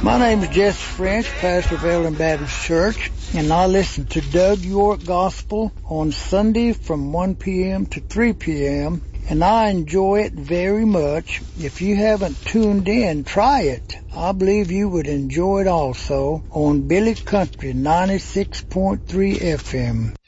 My name is Jesse French, pastor of Ellen Baptist Church, and I listen to Doug York Gospel on Sunday from 1 p.m. to 3 p.m., and I enjoy it very much. If you haven't tuned in, try it. I believe you would enjoy it also on Billy Country 96.3 FM.